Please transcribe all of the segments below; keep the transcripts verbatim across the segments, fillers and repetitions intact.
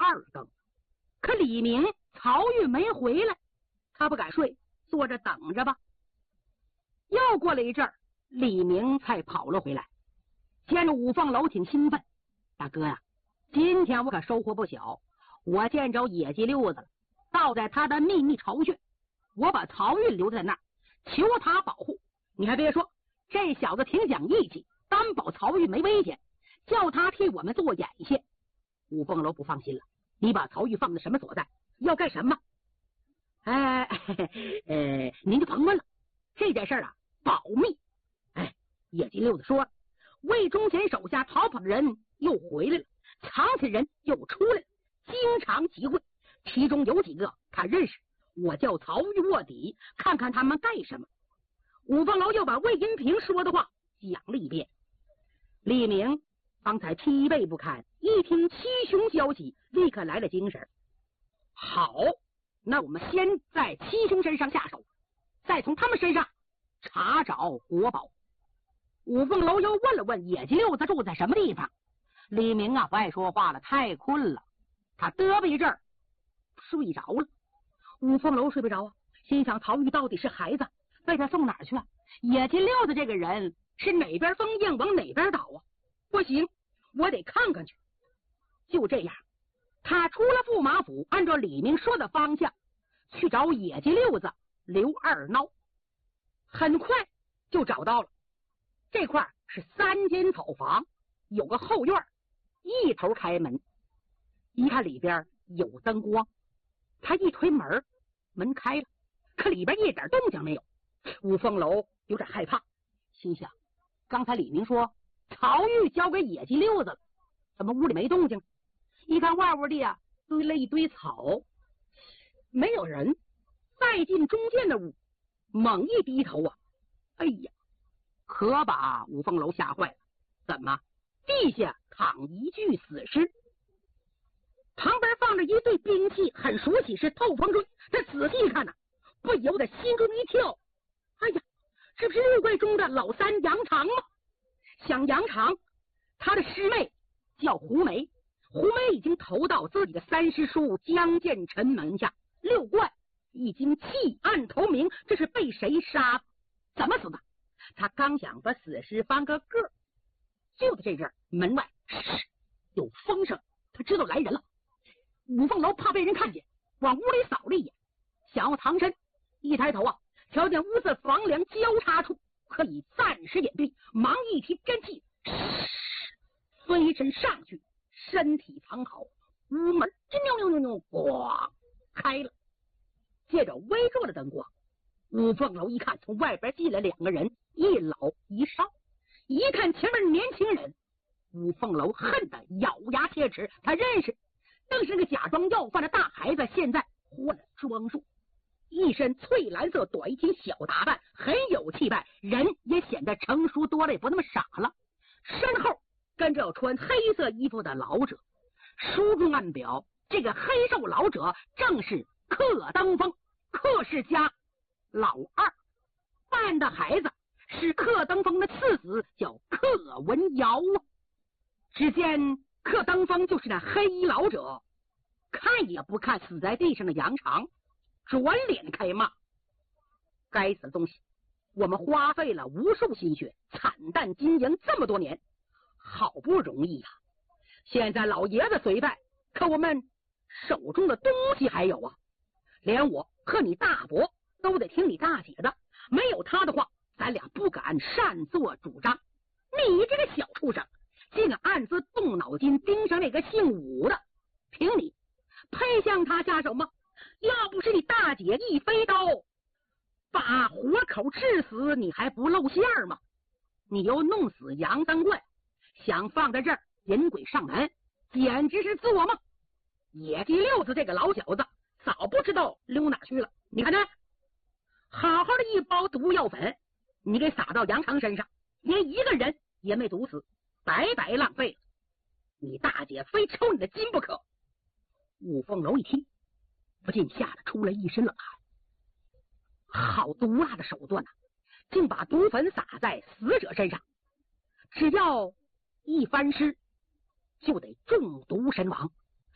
二更，可李明、曹玉没回来，他不敢睡，坐着等着吧。又过了一阵儿，李明才跑了回来，见着五凤楼挺兴奋：“大哥呀，今天我可收获不小，我见着野鸡溜子了，倒在他的秘密巢穴，我把曹玉留在那儿，求他保护。你还别说，这小子挺讲义气，担保曹玉没危险，叫他替我们做眼线。”五凤楼不放心了：“你把曹玉放在什么所在？要干什么？”哎，呃，您就甭问了，这件事啊，保密。哎，野鸡溜子说了，魏忠贤手下逃跑的人又回来了，藏起人又出来了，经常集会，其中有几个他认识，我叫曹玉卧底，看看他们干什么。五凤楼又把魏银平说的话讲了一遍。李明方才疲惫不堪，一听七兄消息，立刻来了精神。好，那我们先在七兄身上下手，再从他们身上查找国宝。五凤楼又问了问野鸡溜子住在什么地方。李明啊，不爱说话了，太困了，他嘚吧一阵儿睡着了。五凤楼睡不着啊，心想曹玉到底是孩子，被他送哪儿去了？野鸡溜子这个人是哪边风硬往哪边倒啊？不行，我得看看去。就这样，他出了驸马府，按照李明说的方向去找野鸡溜子刘二孬。很快就找到了，这块是三间草房，有个后院，一头开门，一看里边有灯光，他一推门，门开了，可里边一点动静没有。五凤楼有点害怕，心想刚才李明说曹玉交给野鸡溜子了，怎么屋里没动静？一看外屋里啊堆了一堆草，没有人。再进中间的屋，猛一低头啊，哎呀，可把五凤楼吓坏了。怎么地下躺一具死尸，旁边放着一对兵器，很熟悉，是透风锥。他仔细一看呢、啊，不由得心中一跳，哎呀，这不是六怪中的老三杨长吗？想杨长，他的师妹叫胡梅，胡梅已经投到自己的三师叔江建臣门下，六怪已经弃暗投明，这是被谁杀？怎么死的？他刚想把死尸翻个个，就在这阵儿，门外有风声，他知道来人了。五凤楼怕被人看见，往屋里扫了一眼，想要藏身，一抬头啊，瞧见屋子房梁交叉处可以暂时隐蔽，忙一提真气，飞身上去，身体藏好，屋门真扭扭扭扭，咣开了。借着微弱的灯光，五凤楼一看，从外边进来两个人，一老一少。一看前面年轻人，五凤楼恨得咬牙切齿，他认识，正是那个假装要饭的大孩子，现在换了装束，一身翠蓝色短衣裙小打扮，很有气派，人也显得成熟多了，也不那么傻了。身后跟着穿黑色衣服的老者，书中暗表，这个黑瘦老者正是柯登峰，柯氏家老二，扮的孩子是柯登峰的次子，叫柯文尧啊。只见柯登峰就是那黑衣老者，看也不看死在地上的杨长，转脸开骂：该死的东西，我们花费了无数心血，惨淡经营这么多年，好不容易呀、啊，现在老爷子随败，可我们手中的东西还有啊，连我和你大伯都得听你大姐的，没有他的话，咱俩不敢擅作主张。你这个小畜生，竟暗自动脑筋盯上那个姓武的，凭你配向他下手吗？要不是你大姐一飞刀把活口治死，你还不露馅吗？你又弄死杨三怪，想放在这儿引鬼上门，简直是做梦。野鸡溜子这个老小子早不知道溜哪去了。你看他好好的一包毒药粉，你给撒到杨长身上，连一个人也没毒死，白白浪费了。你大姐非抽你的筋不可。五凤楼一听，不禁吓得出了一身冷汗。好毒辣的手段啊，竟把毒粉撒在死者身上，只要一翻尸就得中毒身亡。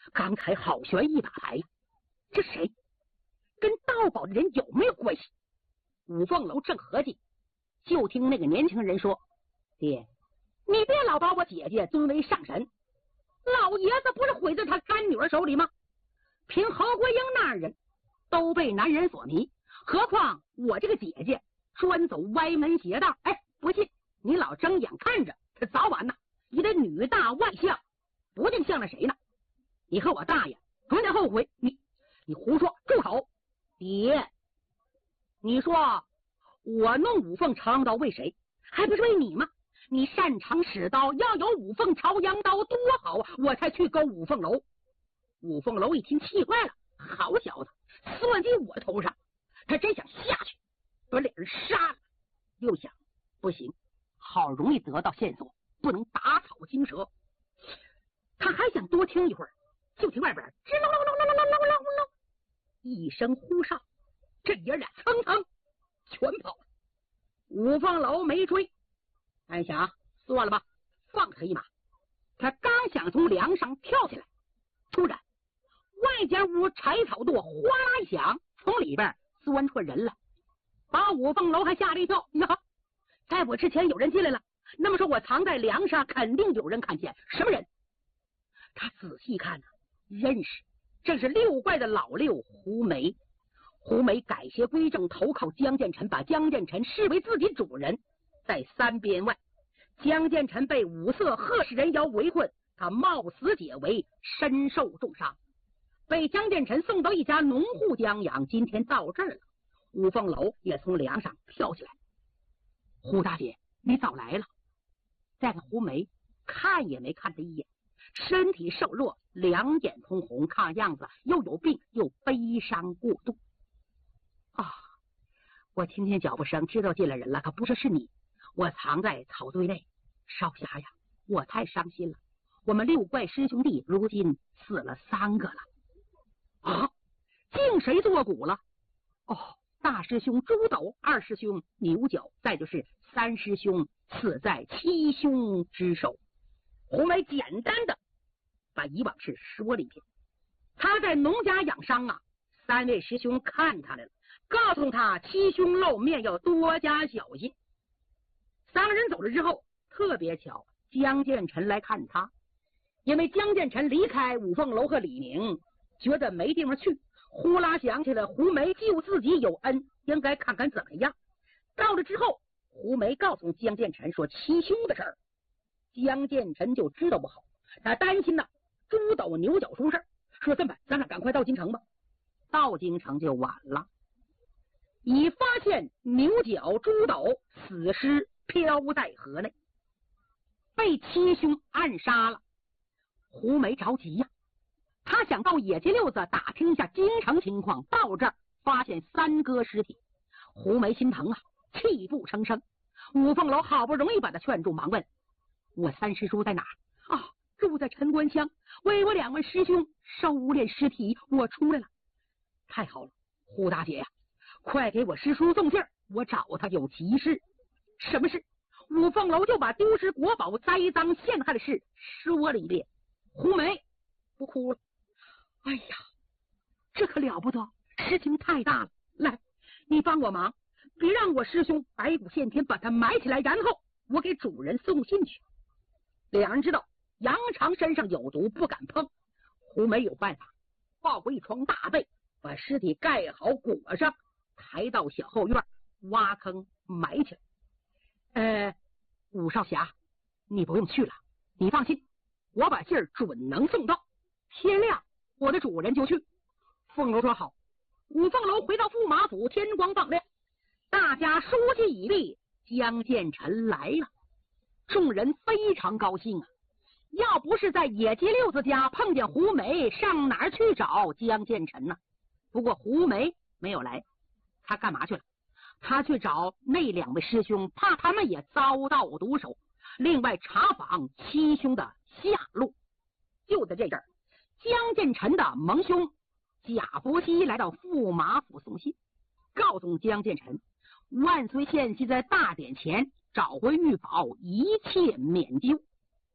刚才好悬一把牌呀，这谁跟盗宝的人有没有关系？五凤楼正合计，就听那个年轻人说：“爹，你别老把我姐姐尊为上神，老爷子不是毁在他干女儿手里吗？凭侯国英那样人都被男人所迷，何况我这个姐姐专走歪门邪道。哎，不信你老睁眼看着，他早晚呢也得女大外向，不定向着谁呢。你和我大爷准得后悔。你你胡说，住口！爹，你说我弄五凤朝阳刀为谁？还不是为你吗？你擅长使刀，要有五凤朝阳刀多好啊！我才去勾五凤楼。”五凤楼一听气坏了，好小子，算计我头上，他真想下去把俩人杀了。又想不行，好容易得到线索，不能打草惊蛇。他还想多听一会儿，就听外边吱隆隆隆隆隆隆隆隆一声呼哨，这爷俩蹭蹭全跑了。五凤楼没追，暗想算了吧，放他一马。他刚想从梁上跳起来，突然外间屋柴草垛哗啦一响，从里边钻出人来，把五凤楼还吓了一跳。呀，在我之前有人进来了，那么说我藏在梁上，肯定有人看见。什么人？他仔细看呢、啊，认识，正是六怪的老六胡梅。胡梅改邪归正，投靠江建成，把江建成视为自己主人。在三边外，江建成被五色贺氏人妖围困，他冒死解围，身受重伤，被江建成送到一家农户将养。今天到这儿了，五凤楼也从梁上跳起来。胡大姐，你早来了。再看胡梅，看也没看他一眼，身体瘦弱，两眼通红，看样子又有病又悲伤过度。啊，我听见脚步声，知道进来人了，可不说是你。我藏在草堆内。少侠呀，我太伤心了。我们六怪师兄弟如今死了三个了。啊，竟谁做古了？哦，大师兄朱斗，二师兄牛角，再就是三师兄死在七兄之手。胡梅简单的把以往事说了一遍。他在农家养伤啊，三位师兄看他来了，告诉他七兄露面要多加小心。三个人走了之后，特别巧，江建成来看他，因为江建成离开五凤楼和李宁，觉得没地方去，呼啦想起了胡梅救自己有恩，应该看看怎么样。到了之后，胡梅告诉江建成说七兄的事儿，江建成就知道不好，他担心呢朱斗牛角出事，说这么咱俩赶快到京城吧。到京城就晚了，已发现牛角朱斗死尸漂在河内，被七兄暗杀了。胡梅着急呀、啊，他想到野鸡六子打听一下京城情况，到这儿发现三哥尸体，胡梅心疼啊，泣不成声。五凤楼好不容易把他劝住，忙问：“我三师叔在哪儿？”啊，住在陈官乡，为我两位师兄收敛尸体，我出来了。太好了，胡大姐呀、啊，快给我师叔送信儿，我找他有急事。什么事？五凤楼就把丢失国宝、栽赃陷害的事说了一遍。胡梅不哭了。哎呀，这可了不得，事情太大了。来，你帮我忙，别让我师兄白骨现天把他埋起来，然后我给主人送信去。两人知道杨长身上有毒，不敢碰。胡梅有办法，抱过一床大被，把尸体盖好裹上，抬到小后院，挖坑埋起来。呃，武少侠，你不用去了，你放心，我把信儿准能送到，天亮我的主人就去。凤楼说好。五凤楼回到驸马府，天光放亮，大家书记已毕，江建成来了，众人非常高兴啊。要不是在野鸡六子家碰见胡梅，上哪儿去找江建成呢？不过胡梅没有来，他干嘛去了？他去找那两位师兄，怕他们也遭到毒手，另外查访七兄的下落。就在这阵儿，江建成的盟兄贾伯熙来到驸马府送信，告诉江建成，万岁县系在大典前找回玉宝，一切免究。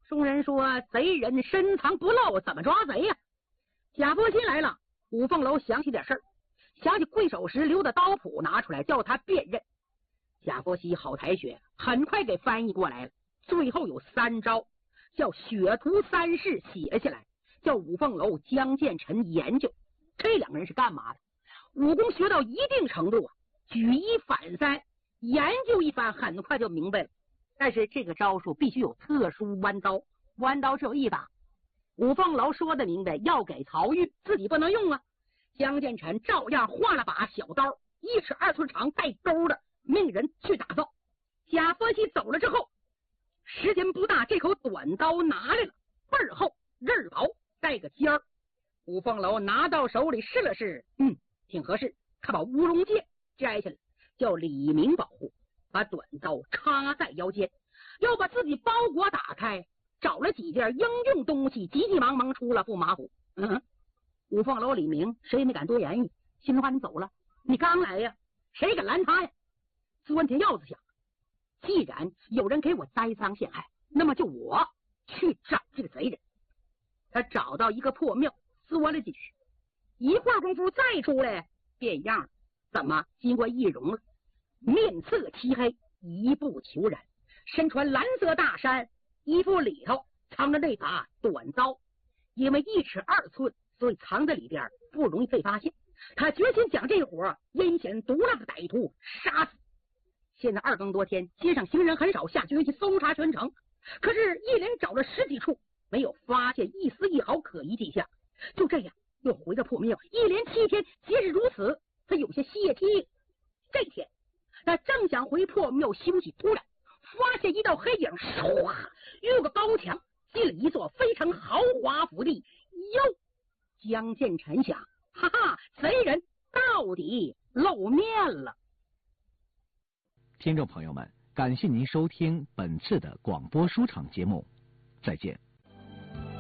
众人说：“贼人深藏不露，怎么抓贼呀？”贾伯钦来了，五凤楼想起点事儿，想起跪手时留的刀谱拿出来，叫他辨认。贾伯希好才学，很快给翻译过来了。最后有三招，叫血图三式写下来，叫五凤楼、江建臣研究。这两个人是干嘛的？武功学到一定程度啊，举一反三，研究一番，很快就明白了。但是这个招数必须有特殊弯刀，弯刀只有一把。五凤楼说的明白，要给曹玉，自己不能用啊。江建臣照样画了把小刀，一尺二寸长，带钩的，命人去打造。贾伯希走了之后，时间不大，这口短刀拿来了，倍儿厚，刃薄，带个尖儿。五凤楼拿到手里试了试，嗯，挺合适。他把乌龙戒摘下来，叫李明保护，把短刀插在腰间，又把自己包裹打开，找了几件应用东西，急急忙忙出了驸马府。嗯，五凤楼、李明谁也没敢多言语。心里话，你走了，你刚来呀，谁敢拦他呀？钻天鹞子想，既然有人给我栽赃陷害，那么就我去找这个贼人。他找到一个破庙，钻了进去，一会儿功夫再出来，变样了。怎么？经过易容了，面色漆黑，一步虬髯，身穿蓝色大衫，衣服里头藏着那把短刀，因为一尺二寸，所以藏在里边不容易被发现。他决心将这伙阴险毒辣的歹徒杀死。现在二更多天，街上行人很少，下决心搜查全城。可是，一连找了十几处，没有发现一丝一毫可疑迹象。就这样，又回到破庙，一连七天，节日如此，他有些泄气。这天，他正想回破庙休息，突然发现一道黑影，唰，越过高墙，进了一座非常豪华府邸。哟，江建臣想，哈哈，贼人到底露面了。 听众朋友们，感谢您收听本次的广播书场节目，再见。